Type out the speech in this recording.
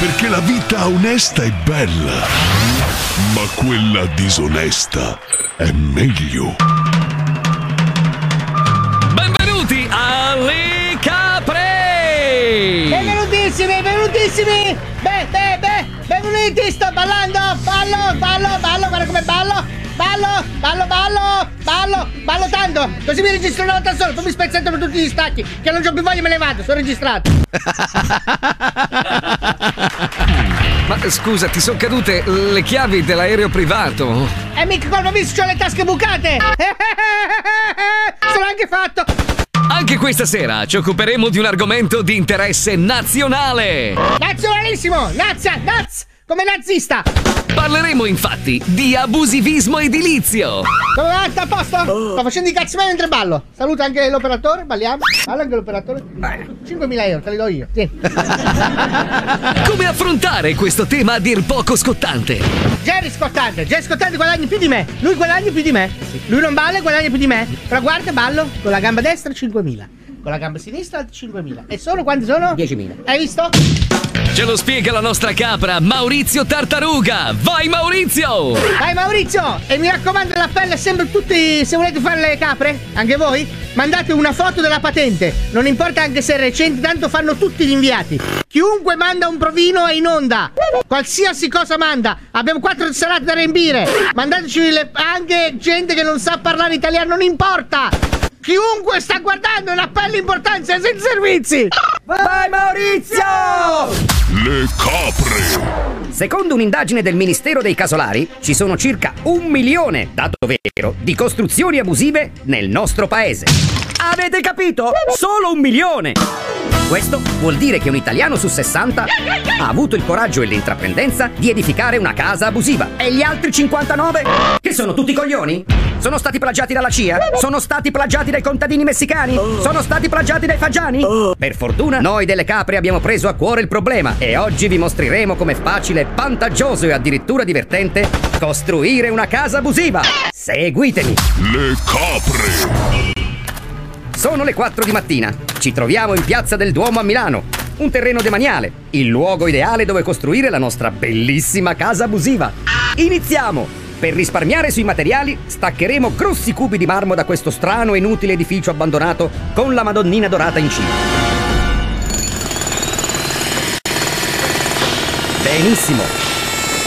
Perché la vita onesta è bella, ma quella disonesta è meglio. Benvenuti alle capre! Benvenutissimi, benvenutissimi! Benvenuti, sto ballando! Ballo, guarda come ballo! Ballo tanto! Così mi registro una volta sola, poi mi spezzetto per tutti gli stacchi, che non c'ho più voglia, me ne vado, sono registrato! Ma scusa, ti sono cadute le chiavi dell'aereo privato? Mica colpa mia se c'ho le tasche bucate! Sono anche fatto! Anche questa sera ci occuperemo di un argomento di interesse nazionale! Nazionalissimo! Naz! Come nazista! Parleremo infatti di abusivismo edilizio! Come va? Sta a posto? Sto facendo i cazzi miei mentre ballo. Saluta anche l'operatore, balliamo. Balla anche l'operatore. 5.000 euro, te li do io. Sì. Come affrontare questo tema a dir poco scottante? Jerry scottante guadagna più di me. Lui guadagna più di me. Lui non balla e guadagna più di me. Però guarda, ballo con la gamba destra 5.000. Con la gamba sinistra 5.000. E sono quanti sono? 10.000. Hai visto? Ce lo spiega la nostra capra Maurizio Tartaruga. Vai Maurizio! Vai Maurizio! E mi raccomando, l'appello è sempre tutti, se volete fare le capre, anche voi, mandate una foto della patente. Non importa anche se è recente, tanto fanno tutti gli inviati. Chiunque manda un provino è in onda. Qualsiasi cosa manda. Abbiamo 4 serate da riempire. Mandateci anche gente che non sa parlare italiano, non importa. Chiunque sta guardando è un appello importante, senza servizi. Vai Maurizio! Le capre. Secondo un'indagine del Ministero dei Casolari, ci sono circa 1 milione, dato vero, di costruzioni abusive nel nostro paese. Avete capito? Solo 1 milione! Questo vuol dire che un italiano su 60 ha avuto il coraggio e l'intraprendenza di edificare una casa abusiva. E gli altri 59? Che sono tutti coglioni? Sono stati plagiati dalla CIA? Sono stati plagiati dai contadini messicani? Sono stati plagiati dai fagiani? Per fortuna noi delle capre abbiamo preso a cuore il problema e oggi vi mostreremo com'è facile, vantaggioso e addirittura divertente costruire una casa abusiva. Seguitemi! Le capre. Sono le 4 di mattina. Ci troviamo in Piazza del Duomo a Milano. Un terreno demaniale, il luogo ideale dove costruire la nostra bellissima casa abusiva. Iniziamo! Per risparmiare sui materiali, staccheremo grossi cubi di marmo da questo strano e inutile edificio abbandonato con la Madonnina dorata in cima. Benissimo!